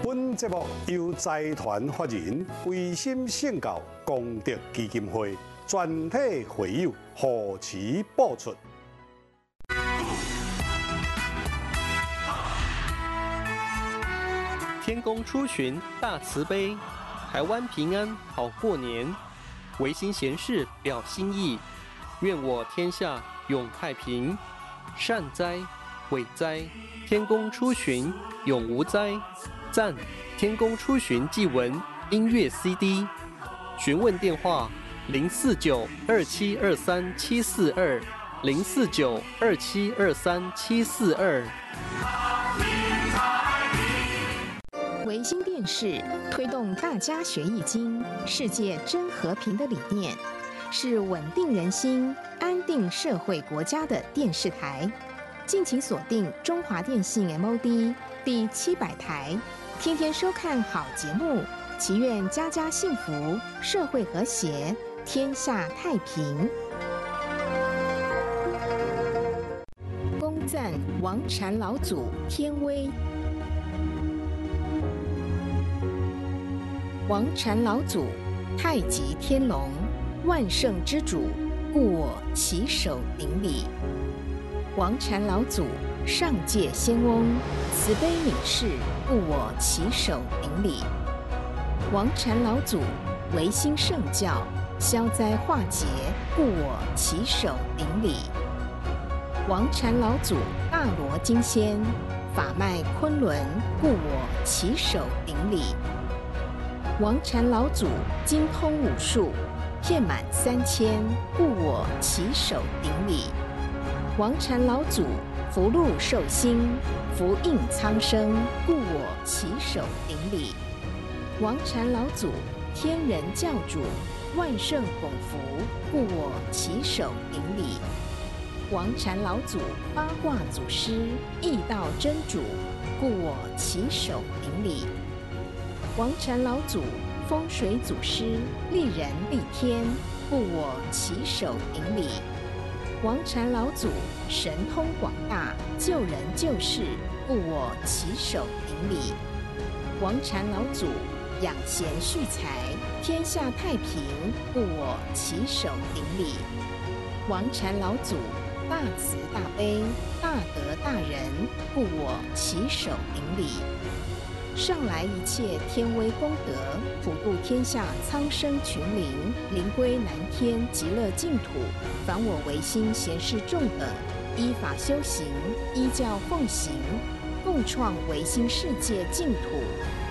本节目由财团法人维心圣教功德基金会全体会友护持播出。 天公出巡大慈悲，台湾平安好过年。维新贤士表心意，愿我天下永太平。善哉，伟哉，天公出巡永无灾。赞，天公出巡祭文音乐 CD。询问电话049-2723-742，049-2723-742。 维新电视推动大家学易经、世界真和平的理念，是稳定人心、安定社会国家的电视台。敬请锁定中华电信 MOD 第700台，天天收看好节目，祈愿家家幸福，社会和谐，天下太平。恭赞王禅老祖天威。王禅老祖，太极天龙，万圣之主，故我起手顶礼。王禅老祖，上界仙翁，慈悲悯世，故我起手顶礼。王禅老祖，维新圣教，消灾化解，故我起手顶礼。王禅老祖，大罗金仙，法脉昆仑，故我起手顶礼。王禅老祖精通武术，遍满3000，故我起手顶礼。王禅老祖福禄寿星，福应苍生，故我起手顶礼。王禅老祖天人教主，万圣拱福，故我起手顶礼。王禅老祖八卦祖师，易道真主，故我起手顶礼。王禅老祖风水祖师，利人利天，故我起手顶礼。王禅老祖神通广大，救人救世，故我起手顶礼。王禅老祖养贤蓄财，天下太平，故我起手顶礼。王禅老祖大慈大悲，大德大仁，故我起手顶礼。上来一切天威功德，普度天下苍生群灵，灵归南天极乐净土。凡我维新贤士众等，依法修行，依教奉行，共创维新世界净土。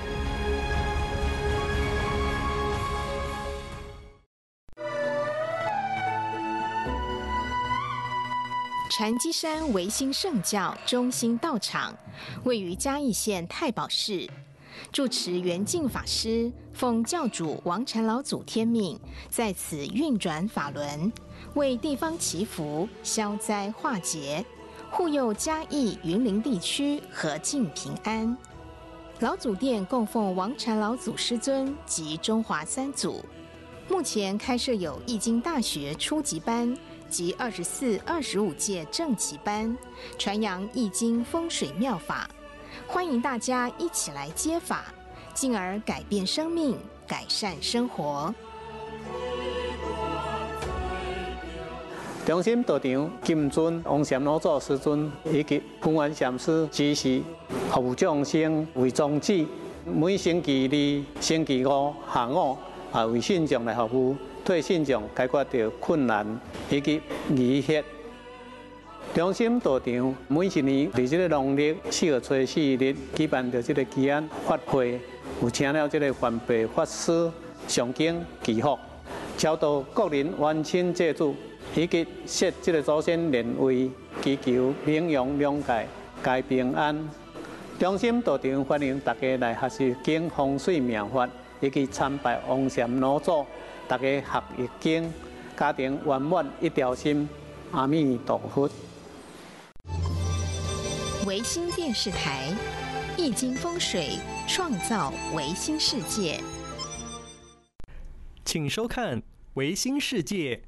禅机山维新圣教中心道场位于嘉义县太保市，住持圆净法师奉教主王禅老祖天命，在此运转法轮，为地方祈福、消灾化解，护佑嘉义、云林地区和静平安。老祖殿供奉王禅老祖师尊及中华三祖，目前开设有易经大学初级班及24、25届正期班，传扬易经风水妙法，欢迎大家一起来接法，进而改变生命，改善生活。 中心道场金尊王禅老祖师尊以及普元禅师指示，服务众生为宗旨，每星期2、星期5下午为信众来服务。替信众解决着困难以及疑惑。中心道场每一年在这个农历4月初4日举办着这个祈安法会，有请了这个环备法师上经祈福，超度国人冤亲债主，以及设这个祖先莲位，祈求名扬两界，皆平安。中心道场欢迎大家来学习经风水命法，以及参拜王禅老祖。大家学易经，家庭圆满一条心。阿弥陀佛。 维新电视台，易经风水，创造维新世界。 请收看《维新世界》